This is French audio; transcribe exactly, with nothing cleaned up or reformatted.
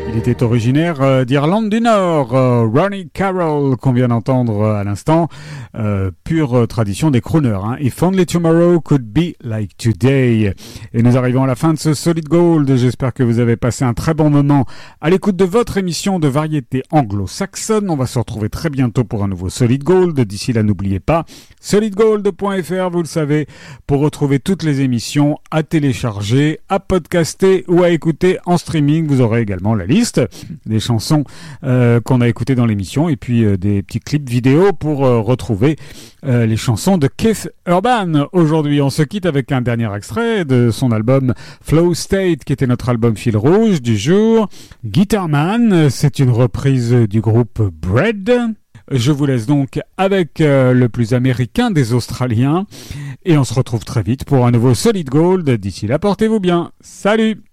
Il était originaire euh, d'Irlande du Nord, euh, Ronnie Carroll, qu'on vient d'entendre euh, à l'instant, euh, pure euh, tradition des crooners. Hein. If only tomorrow could be like today. Et nous arrivons à la fin de ce Solid Gold. J'espère que vous avez passé un très bon moment à l'écoute de votre émission de variété anglo-saxonne. On va se retrouver très bientôt pour un nouveau Solid Gold. D'ici là, n'oubliez pas, solid gold point f r, vous le savez, pour retrouver toutes les émissions à télécharger, à podcaster ou à écouter en streaming. Vous aurez également la liste des chansons euh, qu'on a écoutées dans l'émission et puis euh, des petits clips vidéo pour euh, retrouver euh, les chansons de Keith Urban. Aujourd'hui, on se quitte avec un dernier extrait de son album Flow State, qui était notre album fil rouge du jour. Guitarman, c'est une reprise du groupe Bread. Je vous laisse donc avec euh, le plus américain des Australiens et on se retrouve très vite pour un nouveau Solid Gold. D'ici là, portez-vous bien. Salut!